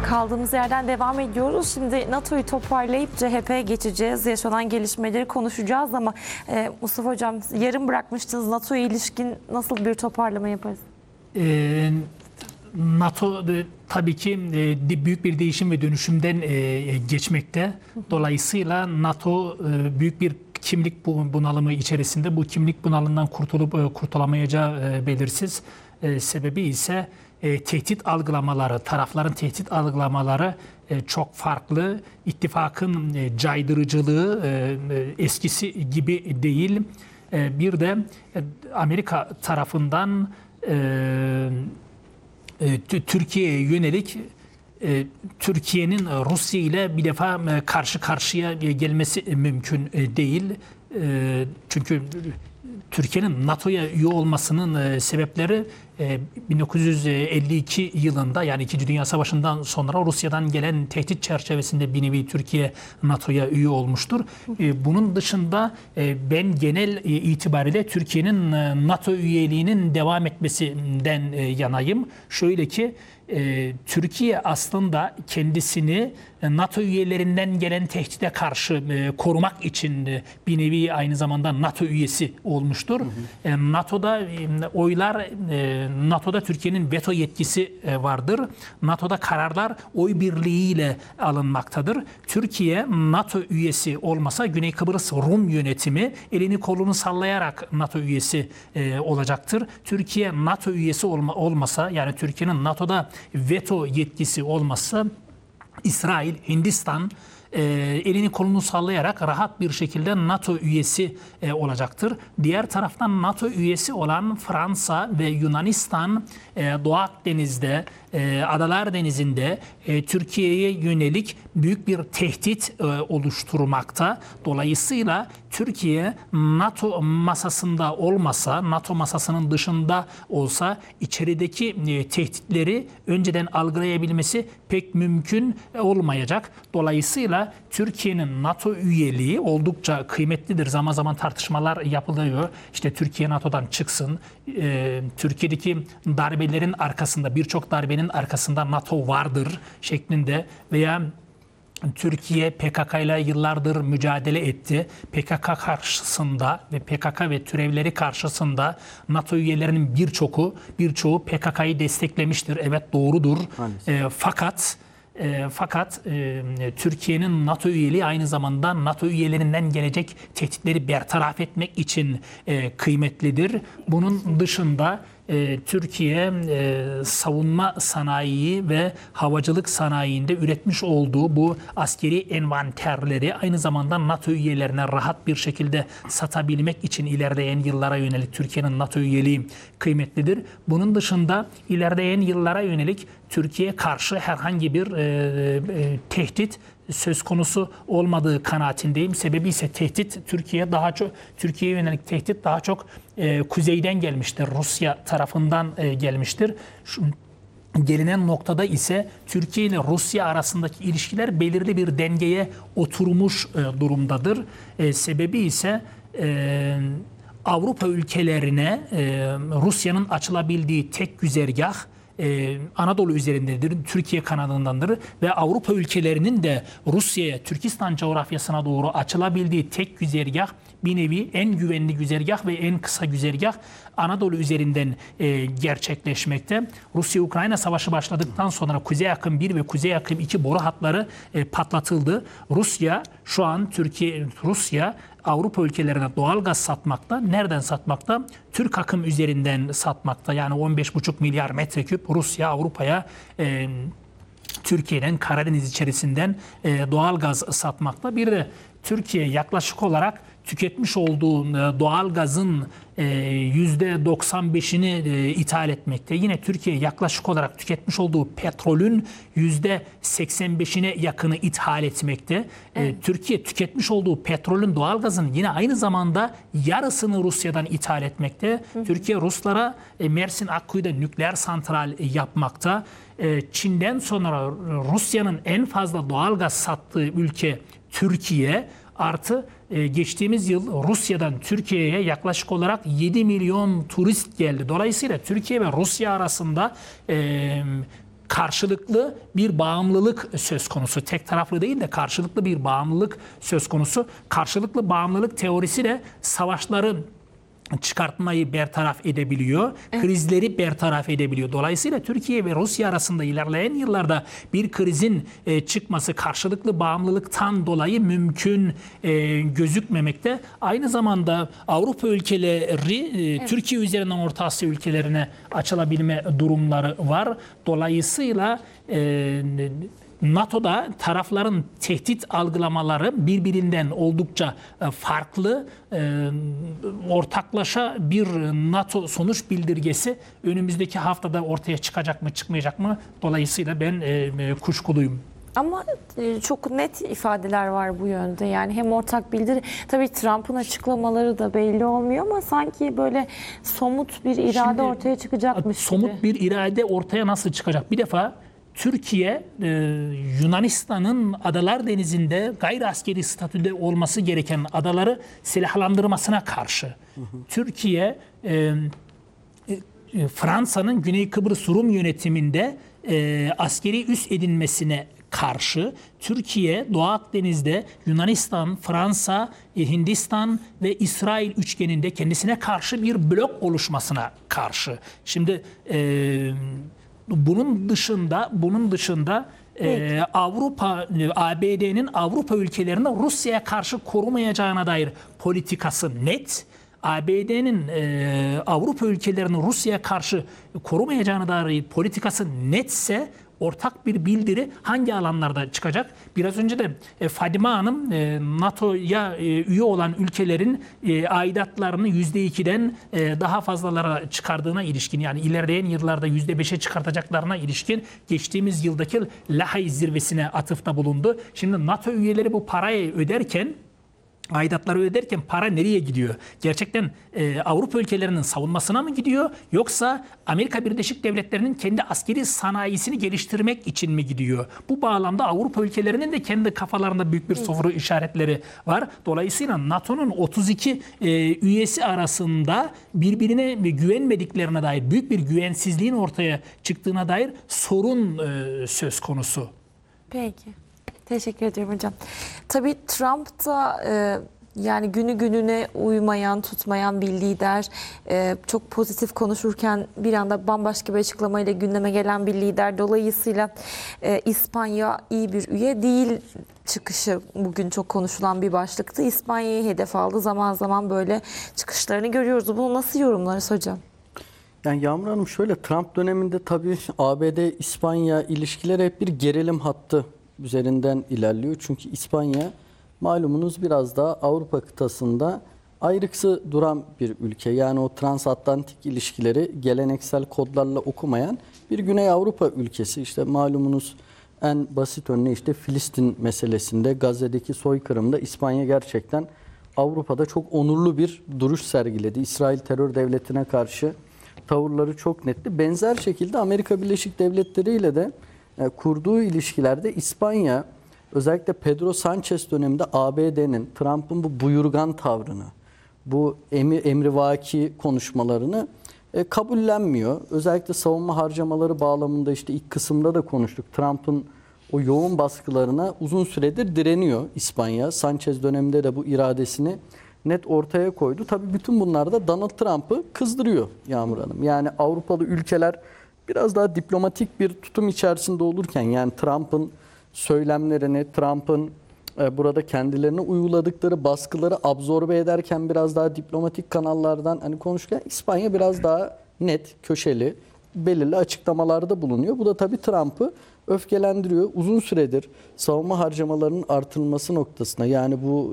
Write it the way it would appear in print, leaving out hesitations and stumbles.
Kaldığımız yerden devam ediyoruz. Şimdi NATO'yu toparlayıp CHP'ye geçeceğiz. Yaşanan gelişmeleri konuşacağız ama Mustafa Hocam, yarım bırakmıştınız. NATO'ya ilişkin nasıl bir toparlama yaparız? NATO tabii ki büyük bir değişim ve dönüşümden geçmekte. Dolayısıyla NATO büyük bir kimlik bunalımı içerisinde. Bu kimlik bunalımından kurtulamayacağı belirsiz. Sebebi ise tehdit algılamaları, tarafların tehdit algılamaları çok farklı. İttifakın caydırıcılığı eskisi gibi değil. Bir de Amerika tarafından Türkiye'ye yönelik Türkiye'nin Rusya ile bir defa karşı karşıya gelmesi mümkün değil. Çünkü Türkiye'nin NATO'ya üye olmasının sebepleri 1952 yılında, yani 2. Dünya Savaşı'ndan sonra Rusya'dan gelen tehdit çerçevesinde bir nevi Türkiye NATO'ya üye olmuştur. Bunun dışında ben genel itibariyle Türkiye'nin NATO üyeliğinin devam etmesinden yanayım. Şöyle ki Türkiye aslında kendisini NATO üyelerinden gelen tehdide karşı korumak için bir nevi aynı zamanda NATO üyesi olmuştur. NATO'da NATO'da Türkiye'nin veto yetkisi vardır. NATO'da kararlar oy birliğiyle alınmaktadır. Türkiye NATO üyesi olmasa Güney Kıbrıs Rum yönetimi elini kolunu sallayarak NATO üyesi olacaktır. Türkiye NATO üyesi olmasa, yani Türkiye'nin NATO'da veto yetkisi olmazsa İsrail, Hindistan elini kolunu sallayarak rahat bir şekilde NATO üyesi olacaktır. Diğer taraftan NATO üyesi olan Fransa ve Yunanistan Doğu Akdeniz'de, Adalar Denizi'nde Türkiye'ye yönelik büyük bir tehdit oluşturmakta. Dolayısıyla Türkiye NATO masasında olmasa, NATO masasının dışında olsa içerideki tehditleri önceden algılayabilmesi pek mümkün olmayacak. Dolayısıyla Türkiye'nin NATO üyeliği oldukça kıymetlidir. Zaman zaman tartışmalar yapılıyor. İşte Türkiye NATO'dan çıksın. Türkiye'deki darbelerin arkasında, birçok darbenin arkasında NATO vardır şeklinde veya Türkiye PKK ile yıllardır mücadele etti. PKK karşısında ve PKK ve türevleri karşısında NATO üyelerinin birçoğu PKK'yı desteklemiştir. Evet, doğrudur. Fakat Türkiye'nin NATO üyeliği aynı zamanda NATO üyelerinden gelecek tehditleri bertaraf etmek için kıymetlidir. Bunun dışında Türkiye savunma sanayi ve havacılık sanayinde üretmiş olduğu bu askeri envanterleri aynı zamanda NATO üyelerine rahat bir şekilde satabilmek için ilerleyen yıllara yönelik Türkiye'nin NATO üyeliği kıymetlidir. Bunun dışında ilerleyen yıllara yönelik Türkiye'ye karşı herhangi bir tehdit söz konusu olmadığı kanaatindeyim. Sebebi ise Türkiye'ye yönelik tehdit daha çok kuzeyden gelmiştir. Rusya tarafından gelmiştir. Gelinen noktada ise Türkiye ile Rusya arasındaki ilişkiler belirli bir dengeye oturmuş durumdadır. Sebebi ise Avrupa ülkelerine Rusya'nın açılabildiği tek güzergah Anadolu üzerindedir, Türkiye kanadındandır ve Avrupa ülkelerinin de Rusya'ya, Türkistan coğrafyasına doğru açılabildiği tek güzergah, bir nevi en güvenli güzergah ve en kısa güzergah Anadolu üzerinden gerçekleşmekte. Rusya-Ukrayna savaşı başladıktan sonra Kuzey Akım 1 ve Kuzey Akım 2 boru hatları patlatıldı. Rusya Avrupa ülkelerine doğal gaz satmakta. Nereden satmakta? Türk akım üzerinden satmakta. Yani 15,5 milyar metreküp Rusya Avrupa'ya Türkiye'nin Karadeniz içerisinden doğal gaz satmakta. Bir de Türkiye yaklaşık olarak tüketmiş olduğu doğal gazın %95'ini ithal etmekte. Yine Türkiye yaklaşık olarak tüketmiş olduğu petrolün %85'ine yakını ithal etmekte. Türkiye tüketmiş olduğu petrolün, doğalgazın yine aynı zamanda yarısını Rusya'dan ithal etmekte. Türkiye Ruslara Mersin Akkuyu'da nükleer santral yapmakta. Çin'den sonra Rusya'nın en fazla doğalgaz sattığı ülke Türkiye. Artı geçtiğimiz yıl Rusya'dan Türkiye'ye yaklaşık olarak 7 milyon turist geldi. Dolayısıyla Türkiye ve Rusya arasında karşılıklı bir bağımlılık söz konusu. Tek taraflı değil de karşılıklı bir bağımlılık söz konusu. Karşılıklı bağımlılık teorisi de savaşları çıkartmayı bertaraf edebiliyor. Krizleri bertaraf edebiliyor. Dolayısıyla Türkiye ve Rusya arasında ilerleyen yıllarda bir krizin çıkması karşılıklı bağımlılıktan dolayı mümkün gözükmemekte. Aynı zamanda Avrupa ülkeleri Türkiye üzerinden Orta Asya ülkelerine açılabilme durumları var. Dolayısıyla NATO'da tarafların tehdit algılamaları birbirinden oldukça farklı. Ortaklaşa bir NATO sonuç bildirgesi önümüzdeki haftada ortaya çıkacak mı çıkmayacak mı? Dolayısıyla ben kuşkuluyum. Ama çok net ifadeler var bu yönde. Yani hem ortak bildiri, tabii Trump'ın açıklamaları da belli olmuyor ama sanki böyle somut bir irade Şimdi, ortaya çıkacakmış gibi. Somut bir irade ortaya nasıl çıkacak? Bir defa Türkiye, Yunanistan'ın Adalar Denizi'nde gayri askeri statüde olması gereken adaları silahlandırmasına karşı. Türkiye, Fransa'nın Güney Kıbrıs Rum yönetiminde askeri üs edinmesine karşı. Türkiye, Doğu Akdeniz'de Yunanistan, Fransa, Hindistan ve İsrail üçgeninde kendisine karşı bir blok oluşmasına karşı. Şimdi bunun dışında ABD'nin Avrupa ülkelerini Rusya'ya karşı korumayacağına dair politikası net. ABD'nin Avrupa ülkelerini Rusya'ya karşı korumayacağına dair politikası netse ortak bir bildiri hangi alanlarda çıkacak? Biraz önce de Fadime Hanım NATO'ya üye olan ülkelerin aidatlarını %2'den daha fazlalara çıkardığına ilişkin, yani ilerleyen yıllarda %5'e çıkartacaklarına ilişkin geçtiğimiz yıldaki Lahey zirvesine atıfta bulundu. Şimdi NATO üyeleri bu parayı öderken, aidatları öderken para nereye gidiyor? Gerçekten Avrupa ülkelerinin savunmasına mı gidiyor? Yoksa Amerika Birleşik Devletleri'nin kendi askeri sanayisini geliştirmek için mi gidiyor? Bu bağlamda Avrupa ülkelerinin de kendi kafalarında büyük bir soru işaretleri var. Dolayısıyla NATO'nun 32 üyesi arasında birbirine güvenmediklerine dair, büyük bir güvensizliğin ortaya çıktığına dair sorun söz konusu. Peki. Teşekkür ediyorum hocam. Tabii Trump da yani günü gününe uymayan, tutmayan bir lider. Çok pozitif konuşurken bir anda bambaşka bir açıklamayla gündeme gelen bir lider. Dolayısıyla İspanya iyi bir üye değil çıkışı bugün çok konuşulan bir başlıktı. İspanya'yı hedef aldı. Zaman zaman böyle çıkışlarını görüyoruz. Bunu nasıl yorumlarız hocam? Yani Yağmur Hanım, şöyle, Trump döneminde tabii ABD-İspanya ilişkileri hep bir gerilim hattı üzerinden ilerliyor. Çünkü İspanya malumunuz biraz daha Avrupa kıtasında ayrıksı duran bir ülke. Yani o transatlantik ilişkileri geleneksel kodlarla okumayan bir Güney Avrupa ülkesi. İşte malumunuz en basit örneği işte Filistin meselesinde, Gazze'deki soykırımda İspanya gerçekten Avrupa'da çok onurlu bir duruş sergiledi. İsrail terör devletine karşı tavırları çok netti. Benzer şekilde Amerika Birleşik Devletleri ile de kurduğu ilişkilerde İspanya, özellikle Pedro Sanchez döneminde ABD'nin, Trump'ın bu buyurgan tavrını, bu emrivaki konuşmalarını kabullenmiyor. Özellikle savunma harcamaları bağlamında işte ilk kısımda da konuştuk. Trump'ın o yoğun baskılarına uzun süredir direniyor İspanya. Sanchez döneminde de bu iradesini net ortaya koydu. Tabii bütün bunlar da Donald Trump'ı kızdırıyor Yağmur Hanım. Yani Avrupalı ülkeler biraz daha diplomatik bir tutum içerisinde olurken, yani Trump'ın söylemlerini, Trump'ın burada kendilerine uyguladıkları baskıları absorbe ederken biraz daha diplomatik kanallardan hani konuşurken, İspanya biraz daha net, köşeli, belirli açıklamalarda bulunuyor. Bu da tabii Trump'ı öfkelendiriyor. Uzun süredir savunma harcamalarının artırılması noktasına, yani bu